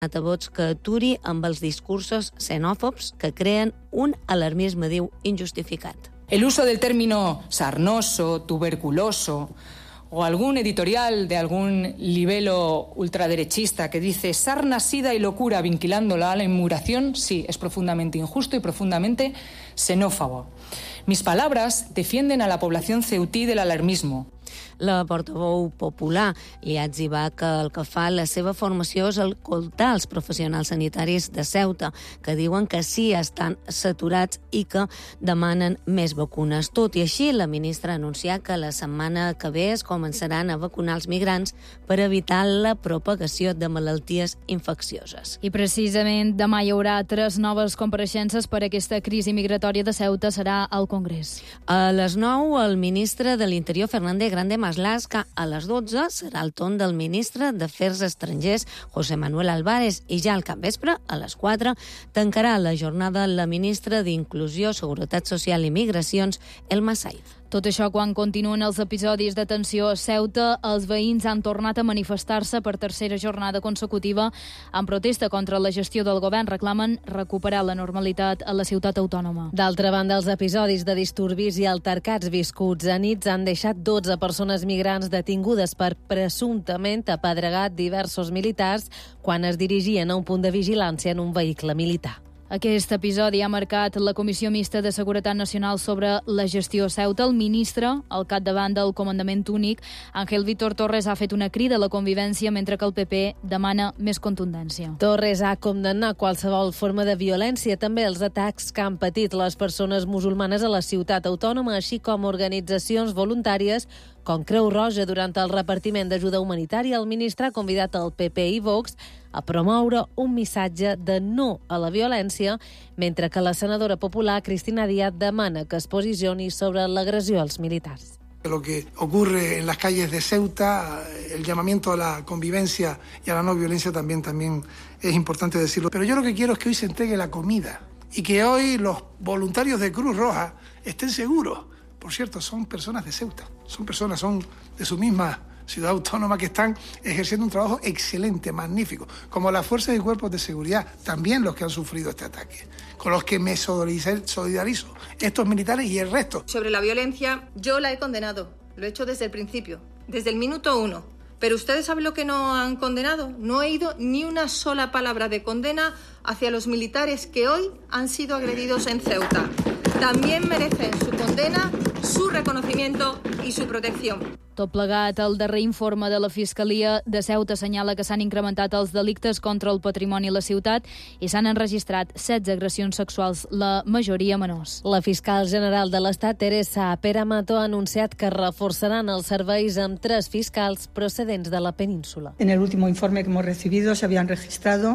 a vots que aturi amb els discursos xenòfobs que creen un alarmisme, diu, injustificat. El uso del término sarnoso, tuberculoso, o algún editorial de algún libelo ultraderechista que dice sarna, sida y locura vinculándola a la inmigración, sí, es profundamente injusto y profundamente xenófobo. Mis palabras defienden a la población ceutí del alarmismo. La portaveu popular li ha etzibat que el que fa la seva formació és escoltar els professionals sanitaris de Ceuta, que diuen que sí estan saturats i que demanen més vacunes. Tot i així, la ministra ha anunciat que la setmana que ve es començaran a vacunar els migrants per evitar la propagació de malalties infeccioses. I precisament demà hi haurà 3 noves compareixences per aquesta crisi migratòria de Ceuta, serà al Congrés. A les 9, el ministre de l'Interior, Fernández Grande Marlaska. A les 12 serà el torn del ministre d'Afers Estrangers, José Manuel Álvarez, i ja al capvespre, a les 4, tancarà la jornada la ministra d'Inclusió, Seguretat Social i Migracions, Elma Said. Tot això quan continuen els episodis de tensió a Ceuta, els veïns han tornat a manifestar-se per tercera jornada consecutiva en protesta contra la gestió del govern. Reclamen recuperar la normalitat a la ciutat autònoma. D'altra banda, els episodis de disturbis i altercats viscuts a nits han deixat 12 persones migrants detingudes per presumptament apedregar diversos militars quan es dirigien a un punt de vigilància en un vehicle militar. Aquest episodi ha marcat la Comissió Mixta de Seguretat Nacional sobre la gestió a Ceuta. El ministre, al capdavant del comandament únic, Ángel Víctor Torres, ha fet una crida a la convivència, mentre que el PP demana més contundència. Torres ha condemnat qualsevol forma de violència, també els atacs que han patit les persones musulmanes a la ciutat autònoma, així com organitzacions voluntàries com Creu Roja. Durant el repartiment d'ajuda humanitària, el ministre ha convidat el PP i Vox a promoure un missatge de no a la violència, mentre que la senadora popular Cristina Díaz demana que es posicioni sobre l'agressió als militars. Lo que ocurre en las calles de Ceuta, el llamamiento a la convivencia y a la no violencia también es importante decirlo. Pero yo lo que quiero es que hoy se entregue la comida y que hoy los voluntarios de Cruz Roja estén seguros. Por cierto, son personas de Ceuta, son de su misma ciudad autónoma, que están ejerciendo un trabajo excelente, magnífico, como las fuerzas y cuerpos de seguridad, también los que han sufrido este ataque, con los que me solidarizo, estos militares y el resto. Sobre la violencia, yo la he condenado, lo he hecho desde el principio, desde el minuto 1. Pero ¿ustedes saben lo que no han condenado? No he oído ni una sola palabra de condena hacia los militares que hoy han sido agredidos en Ceuta. También merecen su condena, su reconocimiento y su protección. Tot plegat, el darrer informe de la Fiscalia de Ceuta assenyala que s'han incrementat els delictes contra el patrimoni a la ciutat i s'han enregistrat 16 agressions sexuals, la majoria menors. La fiscal general de l'Estat, Teresa Pera Mato, ha anunciat que reforçaran els serveis amb 3 fiscals procedents de la península. En el último informe que hemos recibido se habían registrado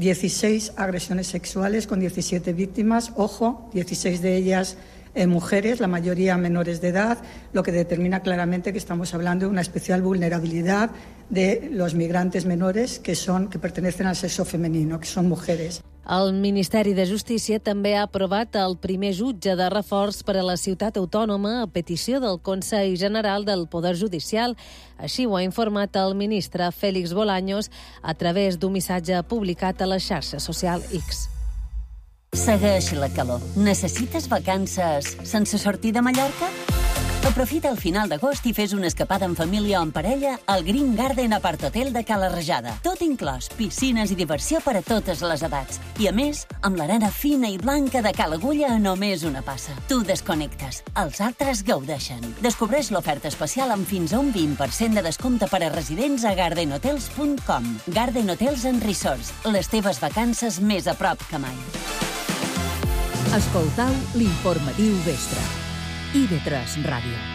16 agresiones sexuales con 17 víctimas, ojo, 16 de ellas mujeres, la mayoría menores de edad, lo que determina claramente que estamos hablando de una especial vulnerabilidad de los migrantes menores que pertenecen al sexo femenino, que son mujeres. El Ministeri de Justícia també ha aprovat el primer jutge de reforç per a la ciutat autònoma a petició del Consell General del Poder Judicial. Així ho ha informat el ministre Félix Bolaños a través d'un missatge publicat a la xarxa social X. Segueix la calor. Necessites vacances sense sortir de Mallorca? Aprofita el final d'agost i fes una escapada en família o en parella al Green Garden Apart Hotel de Cala Rajada. Tot inclòs, piscines i diversió per a totes les edats. I a més, amb l'arena fina i blanca de Cala Agulla a només una passa. Tu desconnectes, els altres gaudeixen. Descobreix l'oferta especial amb fins a un 20% de descompte per a residents a gardenhotels.com. Garden Hotels and Resorts, les teves vacances més a prop que mai. Escoltau l'informatiu Vespre. IB3 Ràdio.